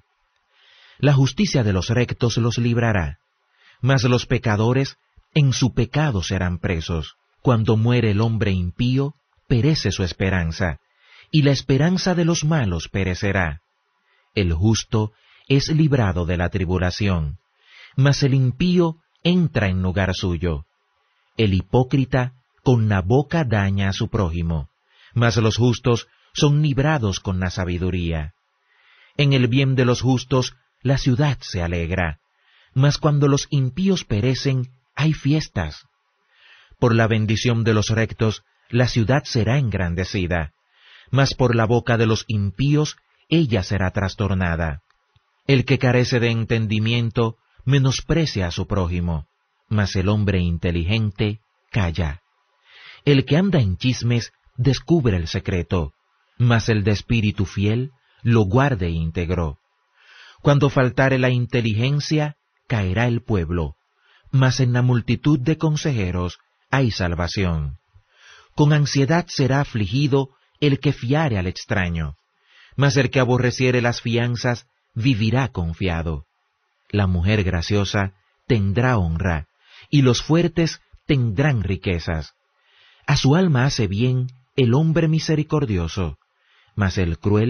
La justicia de los rectos los librará, mas los pecadores en su pecado serán presos. Cuando muere el hombre impío, perece su esperanza, y la esperanza de los malos perecerá. El justo es librado de la tribulación, mas el impío entra en lugar suyo. El hipócrita con la boca daña a su prójimo, mas los justos son librados con la sabiduría. En el bien de los justos la ciudad se alegra, mas cuando los impíos perecen, hay fiestas. Por la bendición de los rectos, la ciudad será engrandecida, mas por la boca de los impíos, ella será trastornada. El que carece de entendimiento, menosprecia a su prójimo, mas el hombre inteligente calla. El que anda en chismes, descubre el secreto, mas el de espíritu fiel, lo guarda íntegro. Cuando faltare la inteligencia, caerá el pueblo, mas en la multitud de consejeros hay salvación. Con ansiedad será afligido el que fiare al extraño, mas el que aborreciere las fianzas vivirá confiado. La mujer graciosa tendrá honra, y los fuertes tendrán riquezas. A su alma hace bien el hombre misericordioso, mas el cruel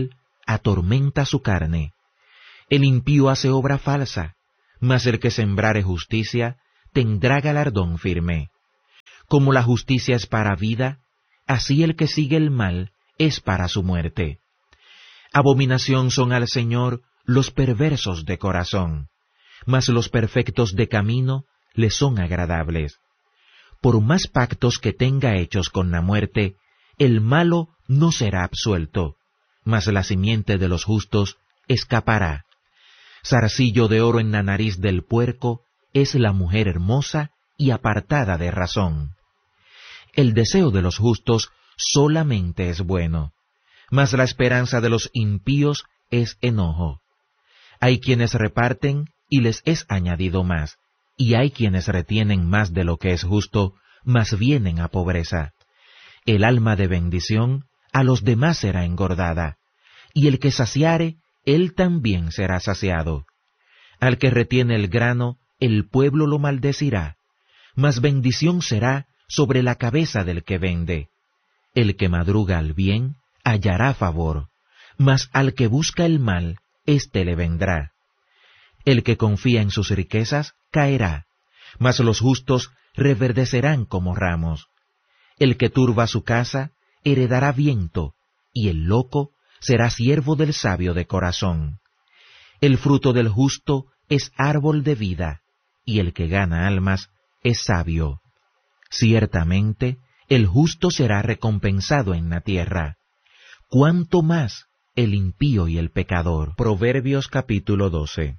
atormenta su carne. El impío hace obra falsa, mas el que sembrare justicia tendrá galardón firme. Como la justicia es para vida, así el que sigue el mal es para su muerte. Abominación son al Señor los perversos de corazón, mas los perfectos de camino le son agradables. Por más pactos que tenga hechos con la muerte, el malo no será absuelto, mas la simiente de los justos escapará. Zarcillo de oro en la nariz del puerco es la mujer hermosa y apartada de razón. El deseo de los justos solamente es bueno, mas la esperanza de los impíos es enojo. Hay quienes reparten y les es añadido más, y hay quienes retienen más de lo que es justo, mas vienen a pobreza. El alma de bendición a los demás será engordada, y el que saciare, él también será saciado. Al que retiene el grano, el pueblo lo maldecirá, mas bendición será sobre la cabeza del que vende. El que madruga al bien hallará favor, mas al que busca el mal, éste le vendrá. El que confía en sus riquezas caerá, mas los justos reverdecerán como ramos. El que turba su casa heredará viento, y el loco será siervo del sabio de corazón. El fruto del justo es árbol de vida, y el que gana almas es sabio. Ciertamente, el justo será recompensado en la tierra. ¿Cuánto más el impío y el pecador? Proverbios capítulo 12.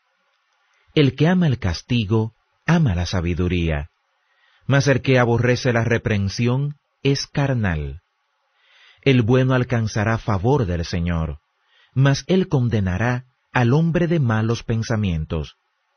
El que ama el castigo, ama la sabiduría, mas el que aborrece la reprensión es carnal. El bueno alcanzará favor del Señor, mas él condenará al hombre de malos pensamientos.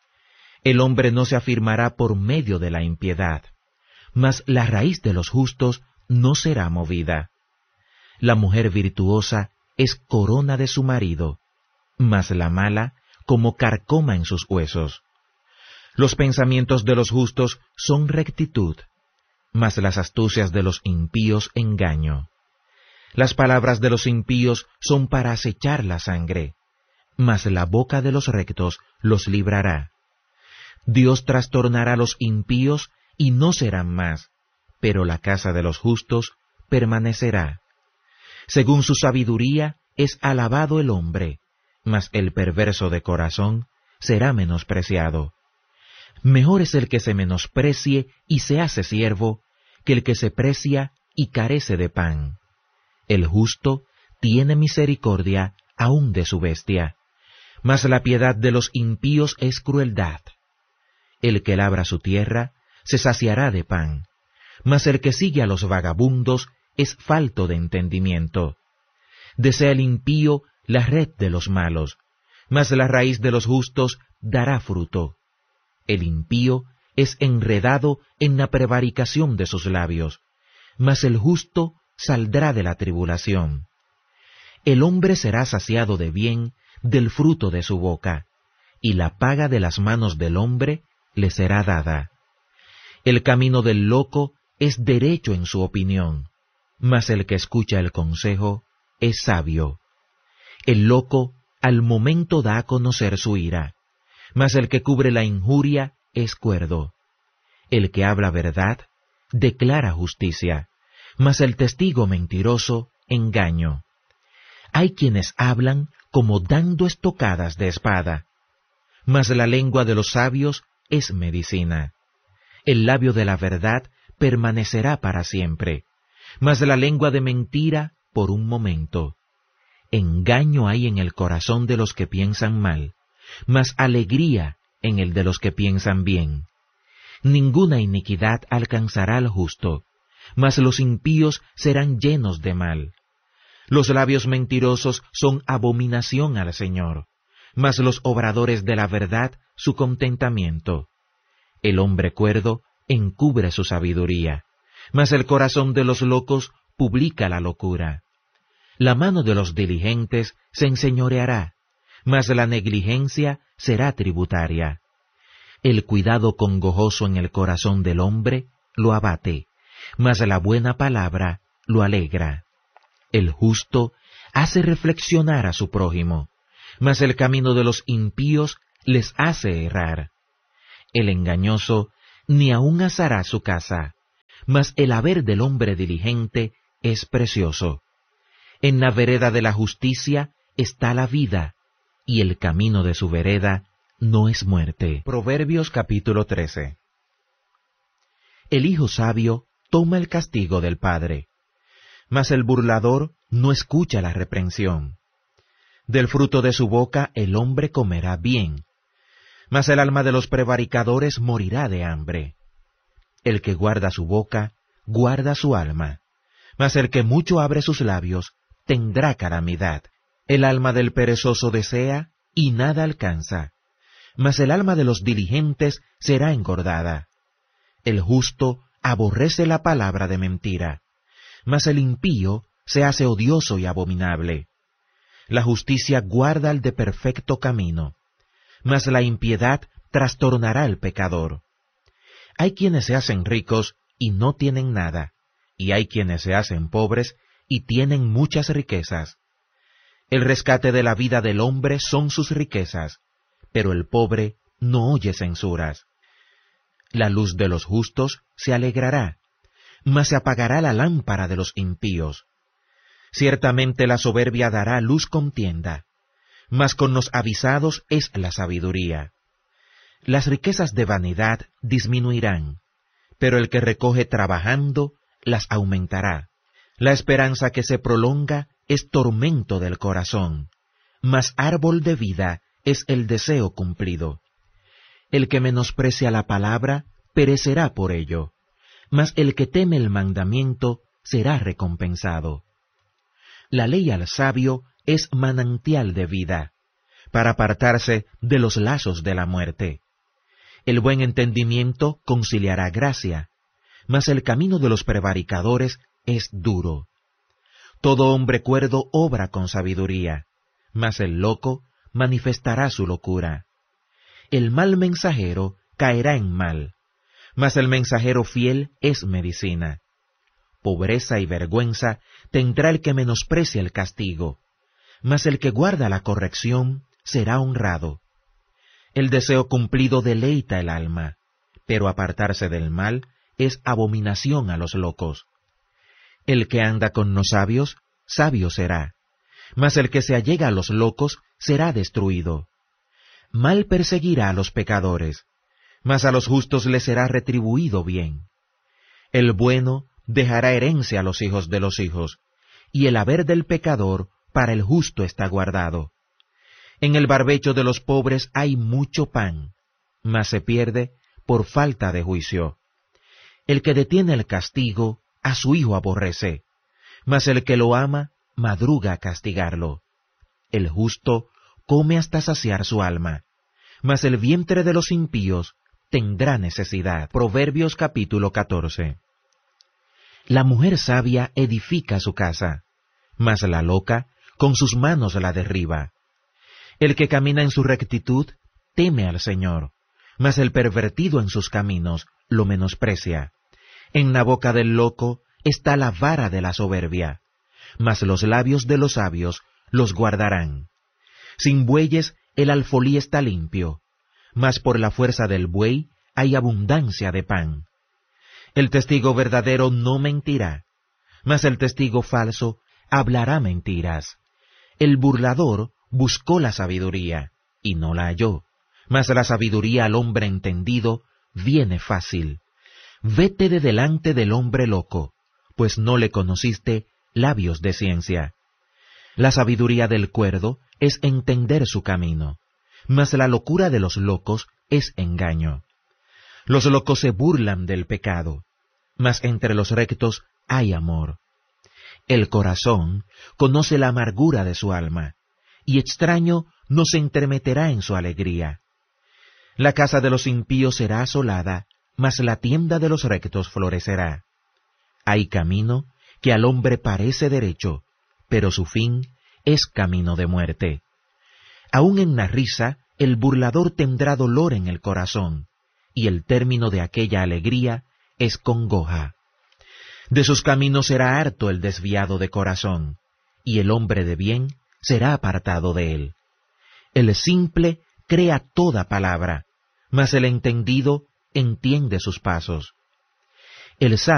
El hombre no se afirmará por medio de la impiedad, mas la raíz de los justos no será movida. La mujer virtuosa es corona de su marido, mas la mala como carcoma en sus huesos. Los pensamientos de los justos son rectitud, mas las astucias de los impíos engaño. Las palabras de los impíos son para acechar la sangre, mas la boca de los rectos los librará. Dios trastornará a los impíos y no serán más, pero la casa de los justos permanecerá. Según su sabiduría es alabado el hombre, mas el perverso de corazón será menospreciado. Mejor es el que se menosprecie y se hace siervo, que el que se precia y carece de pan. El justo tiene misericordia aun de su bestia, mas la piedad de los impíos es crueldad. El que labra su tierra se saciará de pan, mas el que sigue a los vagabundos es falto de entendimiento. Desea el impío la red de los malos, mas la raíz de los justos dará fruto. El impío es enredado en la prevaricación de sus labios, mas el justo saldrá de la tribulación. El hombre será saciado de bien del fruto de su boca, y la paga de las manos del hombre le será dada. El camino del loco es derecho en su opinión, mas el que escucha el consejo es sabio. El loco al momento da a conocer su ira, mas el que cubre la injuria es cuerdo. El que habla verdad declara justicia, mas el testigo mentiroso engaño. Hay quienes hablan como dando estocadas de espada, mas la lengua de los sabios es medicina. El labio de la verdad permanecerá para siempre, mas la lengua de mentira por un momento. Engaño hay en el corazón de los que piensan mal, mas alegría en el de los que piensan bien. Ninguna iniquidad alcanzará al justo, mas los impíos serán llenos de mal. Los labios mentirosos son abominación al Señor, mas los obradores de la verdad su contentamiento. El hombre cuerdo encubre su sabiduría, mas el corazón de los locos publica la locura. La mano de los diligentes se enseñoreará, mas la negligencia será tributaria. El cuidado congojoso en el corazón del hombre lo abate, mas la buena palabra lo alegra. El justo hace reflexionar a su prójimo, mas el camino de los impíos les hace errar. El engañoso ni aun asará su casa, mas el haber del hombre diligente es precioso. En la vereda de la justicia está la vida, y el camino de su vereda no es muerte. Proverbios capítulo 13. El hijo sabio toma el castigo del padre, mas el burlador no escucha la reprensión. Del fruto de su boca el hombre comerá bien, mas el alma de los prevaricadores morirá de hambre. El que guarda su boca, guarda su alma, mas el que mucho abre sus labios, tendrá calamidad. El alma del perezoso desea, y nada alcanza, mas el alma de los diligentes será engordada. El justo aborrece la palabra de mentira, mas el impío se hace odioso y abominable. La justicia guarda al de perfecto camino, mas la impiedad trastornará al pecador. Hay quienes se hacen ricos y no tienen nada, y hay quienes se hacen pobres y tienen muchas riquezas. El rescate de la vida del hombre son sus riquezas, pero el pobre no oye censuras. La luz de los justos se alegrará, mas se apagará la lámpara de los impíos. Ciertamente la soberbia dará luz contienda, mas con los avisados es la sabiduría. Las riquezas de vanidad disminuirán, pero el que recoge trabajando las aumentará. La esperanza que se prolonga es tormento del corazón, mas árbol de vida es el deseo cumplido. El que menosprecia la palabra perecerá por ello, mas el que teme el mandamiento será recompensado. La ley al sabio es manantial de vida, para apartarse de los lazos de la muerte. El buen entendimiento conciliará gracia, mas el camino de los prevaricadores es duro. Todo hombre cuerdo obra con sabiduría, mas el loco manifestará su locura. El mal mensajero caerá en mal, mas el mensajero fiel es medicina. Pobreza y vergüenza tendrá el que menosprecia el castigo, mas el que guarda la corrección será honrado. El deseo cumplido deleita el alma, pero apartarse del mal es abominación a los locos. El que anda con los sabios, sabio será, mas el que se allega a los locos será destruido. Mal perseguirá a los pecadores, mas a los justos les será retribuido bien. El bueno dejará herencia a los hijos de los hijos, y el haber del pecador para el justo está guardado. En el barbecho de los pobres hay mucho pan, mas se pierde por falta de juicio. El que detiene el castigo, a su hijo aborrece, mas el que lo ama, madruga a castigarlo. El justo come hasta saciar su alma, mas el vientre de los impíos tendrá necesidad. Proverbios capítulo 14. La mujer sabia edifica su casa, mas la loca con sus manos la derriba. El que camina en su rectitud teme al Señor, mas el pervertido en sus caminos lo menosprecia. En la boca del loco está la vara de la soberbia, mas los labios de los sabios los guardarán. Sin bueyes el alfolí está limpio, mas por la fuerza del buey hay abundancia de pan. El testigo verdadero no mentirá, mas el testigo falso hablará mentiras. El burlador buscó la sabiduría, y no la halló, mas la sabiduría al hombre entendido viene fácil. Vete de delante del hombre loco, pues no le conociste labios de ciencia. La sabiduría del cuerdo es entender su camino, mas la locura de los locos es engaño. Los locos se burlan del pecado, mas entre los rectos hay amor. El corazón conoce la amargura de su alma, y extraño no se entremeterá en su alegría. La casa de los impíos será asolada, mas la tienda de los rectos florecerá. Hay camino que al hombre parece derecho, pero su fin es camino de muerte. Aun en la risa el burlador tendrá dolor en el corazón, y el término de aquella alegría es congoja. De sus caminos será harto el desviado de corazón, y el hombre de bien será apartado de él. El simple crea toda palabra, mas el entendido entiende sus pasos. El